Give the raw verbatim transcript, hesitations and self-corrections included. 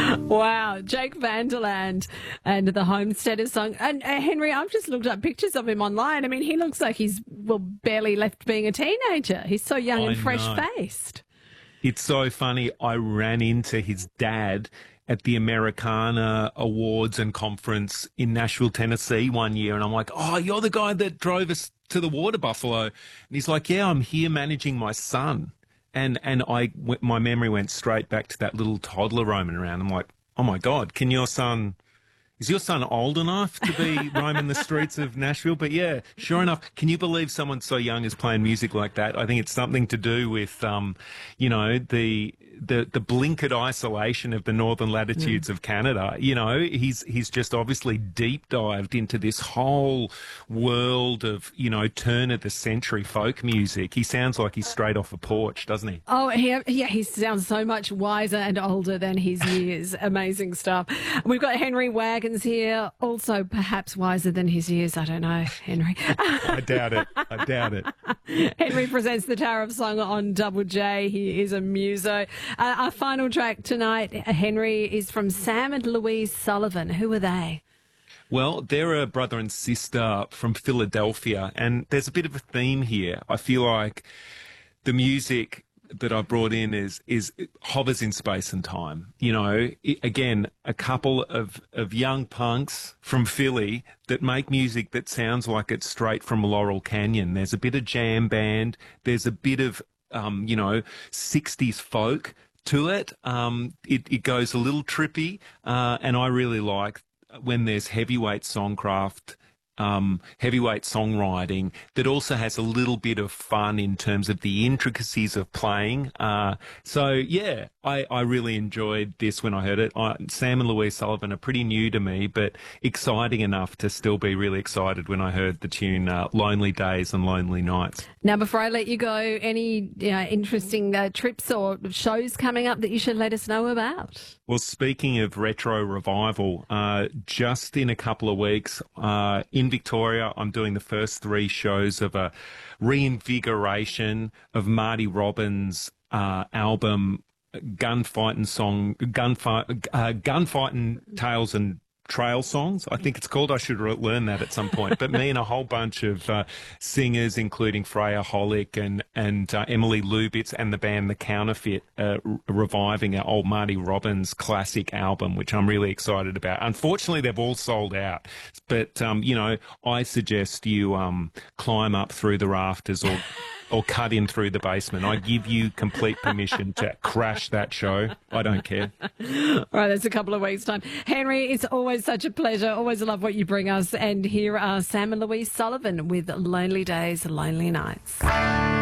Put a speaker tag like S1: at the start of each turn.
S1: Wow, Jake Vanderland and the Homesteader song. And uh, Henry, I've just looked up pictures of him online. I mean, he looks like he's well barely left being a teenager. He's so young
S2: I
S1: and
S2: know.
S1: fresh-faced.
S2: It's so funny. I ran into his dad at the Americana Awards and Conference in Nashville, Tennessee one year. And I'm like, oh, you're the guy that drove us to the water buffalo. And he's like, yeah, I'm here managing my son. And and I, w- my memory went straight back to that little toddler roaming around. I'm like, oh, my God, can your son... Is your son old enough to be roaming the streets of Nashville? But yeah, sure enough, can you believe someone so young is playing music like that? I think it's something to do with, um, you know, the the the blinkered isolation of the northern latitudes mm. of Canada. You know, he's he's just obviously deep dived into this whole world of, you know, turn of the century folk music. He sounds like he's straight off a porch, doesn't he?
S1: Oh, he, yeah, he sounds so much wiser and older than his years. Amazing stuff. We've got Henry Wagons here, also perhaps wiser than his years. I don't know, Henry.
S2: I doubt it. I doubt it.
S1: Henry presents the Tariff song on Double J. He is a muso. Uh, our final track tonight, Henry, is from Sam and Louise Sullivan. Who are they?
S2: Well, they're a brother and sister from Philadelphia, and there's a bit of a theme here. I feel like the music that I brought in is is hovers in space and time. You know, it, again, a couple of, of young punks from Philly that make music that sounds like it's straight from Laurel Canyon. There's a bit of jam band. There's a bit of, um, you know, sixties folk to it. Um, it, it goes a little trippy, uh, and I really like when there's heavyweight songcraft, um, heavyweight songwriting that also has a little bit of fun in terms of the intricacies of playing. Uh, so, yeah, I, I really enjoyed this when I heard it. I, Sam and Louise Sullivan are pretty new to me, but exciting enough to still be really excited when I heard the tune uh, Lonely Days and Lonely Nights.
S1: Now, before I let you go, any you know, interesting uh, trips or shows coming up that you should let us know about?
S2: Well, speaking of retro revival, uh, just in a couple of weeks uh, in Victoria, I'm doing the first three shows of a reinvigoration of Marty Robbins' uh, album, Gunfighting Song, Gunfight, uh, Gunfighting Tales and Trail Songs, I think it's called. I should re- learn that at some point. But me and a whole bunch of uh, singers, including Freya Holick and and uh, Emily Lubitz and the band The Counterfeit, uh, re- reviving our old Marty Robbins classic album, which I'm really excited about. Unfortunately, they've all sold out. But um, you know, I suggest you um, climb up through the rafters or. or cut in through the basement. I give you complete permission to crash that show. I don't care.
S1: All right, that's a couple of weeks' time. Henry, it's always such a pleasure. Always love what you bring us. And here are Sam and Louise Sullivan with Lonely Days, Lonely Nights.